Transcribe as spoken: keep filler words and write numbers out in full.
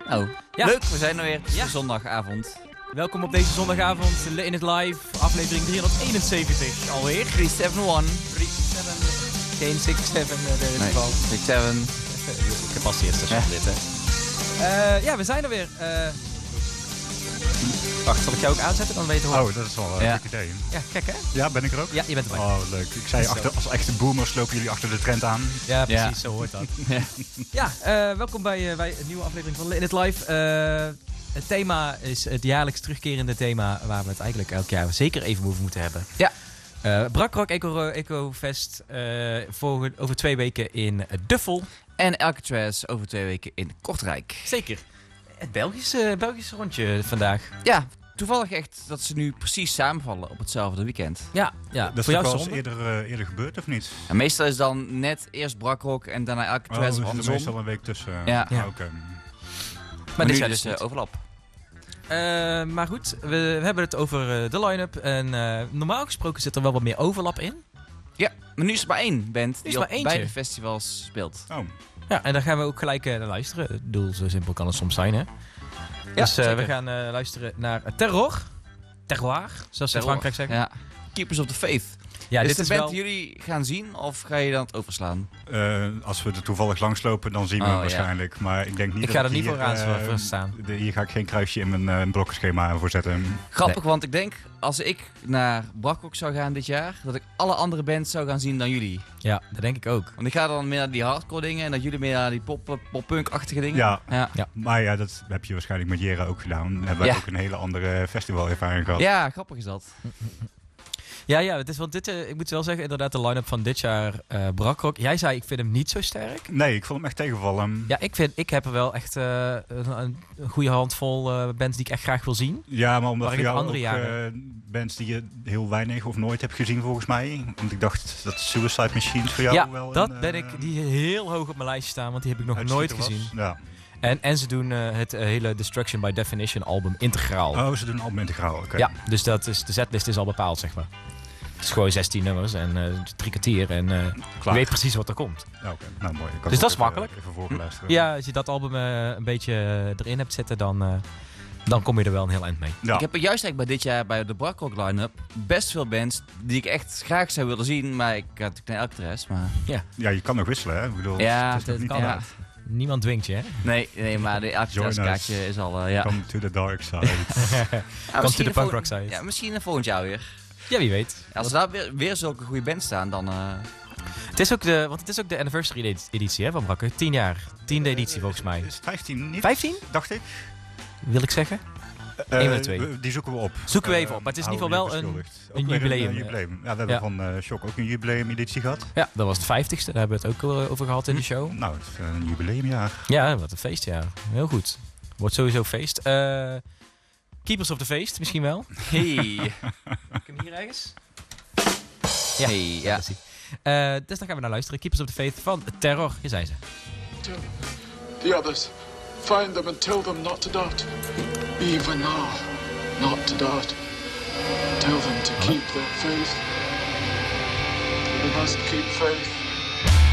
Nou, Ja. leuk, we zijn er weer. Ja. Zondagavond. Welkom op deze zondagavond in het live, aflevering driehonderdeenenzeventig alweer. driehonderdzevenendertig. Geen six seven in dit Nee, geval. six seven. Ik pas eerst als Ja. dit, hè. Uh, ja, we zijn er weer. Uh, wacht, zal ik jou ook aanzetten? Dan weten we. Oh, dat is wel een Ja. leuk idee. Ja, gek hè? Ja, ben ik er ook? Ja, je bent erbij. Oh, leuk. Ik zei, Zo. achter, als echte boomers lopen jullie achter de trend aan. Ja, precies, Ja. zo hoort dat. Ja. Ja, uh, welkom bij, uh, bij een nieuwe aflevering van In het Live. Uh, het thema is het jaarlijks terugkerende thema waar we het eigenlijk elk jaar zeker even over moeten hebben. Ja. Uh, Brakrock Eco, Eco Fest uh, voor, over twee weken in Duffel. En Alcatraz over twee weken in Kortrijk. Zeker. Het Belgische, Belgische rondje vandaag. Ja, toevallig echt dat ze nu precies samenvallen op hetzelfde weekend. Ja, ja. Dat is voor toch jou wel eens zonde? eerder, uh, eerder gebeurd, of niet? En meestal is dan net eerst Brakrock en daarna Oh, Alcatraz er of zit er andersom. meestal een week tussen. Ja. Ja. Oké. Maar, Maar dit nu jaar dus dus uh, niet. overlap. Uh, maar goed, we, we hebben het over uh, de line-up. En uh, normaal gesproken zit er wel wat meer overlap in. Ja, maar nu is er maar één band is die maar op eentje. beide festivals speelt. Oh. Ja, en daar gaan we ook gelijk uh, naar luisteren. Ik bedoel, zo simpel kan het soms zijn, hè? Ja, dus uh, zeker. we gaan uh, luisteren naar Terror. Terroir, zoals ze in Frankrijk zeggen. Ja. Keepers of the Faith. Ja, is dit dit is de band wel... die jullie gaan zien of ga je dan het overslaan? Uh, als we er toevallig langslopen, dan zien we Oh, hem ja. waarschijnlijk. Maar ik denk niet Ik dat ga er ik niet hier, vooraan uh, voor staan. De, hier ga ik geen kruisje in mijn uh, blokkenschema voor zetten. Grappig, want ik denk als ik naar Brakrock zou gaan dit jaar, dat ik alle andere bands zou gaan zien dan jullie. Ja, dat denk ik ook. Want ik ga dan meer naar die hardcore dingen en dat jullie meer naar die pop, pop-punk-achtige dingen. Ja. Ja. Ja. Maar ja, dat heb je waarschijnlijk met Jera ook gedaan. Dan hebben we Ja. ook een hele andere festivalervaring gehad. Ja, grappig is dat. Ja, ja, het is wel dit, uh, ik moet wel zeggen, inderdaad, de line-up van dit jaar uh, Brakrock. Jij zei, ik vind hem niet zo sterk. Nee, ik vond hem echt tegenvallen. Ja, ik, vind, ik heb er wel echt uh, een, een goede handvol uh, bands die ik echt graag wil zien. Ja, maar omdat Maar voor in jou andere ook jaren. uh, bands die je heel weinig of nooit hebt gezien volgens mij. Want ik dacht dat Suicide Machines voor jou ja, wel dat een, ben uh, ik, die heel hoog op mijn lijstje staan, want die heb ik nog nooit uitschieter was. gezien. Ja. En, en ze doen uh, het uh, hele Destruction by Definition album integraal. Oh, ze doen album integraal, oké. Okay. Ja, dus dat is, de setlist is al bepaald, zeg maar. Het is gewoon zestien nummers en uh, drie kwartier en uh, je weet precies wat er komt. Ja, oké. Nou, mooi. Ik kan Dus ook dat is even, makkelijk. Even voorgeluisteren. Ja, als je dat album uh, een beetje uh, erin hebt zitten, dan, uh, dan kom je er wel een heel eind mee. Ja. Ik heb er juist eigenlijk bij dit jaar bij de Brakrock line-up best veel bands die ik echt graag zou willen zien, maar ik had natuurlijk naar Alcatraz, maar... ja, je kan nog wisselen, hè? Ik bedoel, Ja, het is nog dat niet kan klaar. ook. Niemand dwingt je, hè? Nee, nee, maar de Alcatraz Join us. kaartje is al, uh, ja. Come to the dark side. Ja, Come misschien to the een punk rock vol- side. Ja, misschien een volgend jaar weer. Ja, wie weet. Ja, als er daar weer, weer zulke goede bands staan, dan... Uh... Het is ook de, want het is ook de anniversary editie hè, van Brakke. Tien jaar. Tiende editie volgens mij. Is het vijftien niet? Vijftien? Dacht ik. Wil ik zeggen? Uh, Eén van de twee. we- Die zoeken we op. Zoeken we even Uh, op, maar het is in ieder houden geval we wel je beschuldigd. een Ook weer jubileum, Een, ja. uh, jubileum. Ja, we hebben Ja. van uh, Shock ook een jubileumeditie gehad. Ja, dat was het vijftigste. Daar hebben we het ook uh, over gehad in de show. Nou, het is uh, een jubileumjaar. Ja, wat een feest, ja. Heel goed. Wordt sowieso feest. Uh, Keepers of the Feest, misschien wel. Hey. Heb ik hem hier ergens? Ja, Hey, ja. dat is hij. Uh, dus dan gaan we naar luisteren. Keepers of the Faith van Terror. Hier zijn ze. Tell the others, find them and tell them not to doubt. Even now, not to doubt. Tell them to keep their faith. They must keep faith.